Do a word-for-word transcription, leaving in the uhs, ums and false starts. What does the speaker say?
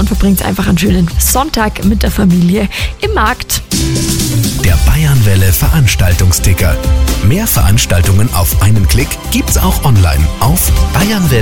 und verbringt einfach einen schönen Sonntag mit der Familie im Markt. Der Bayernwelle Veranstaltungsticker. Mehr Veranstaltungen auf einen Klick gibt's auch online auf bayernwelle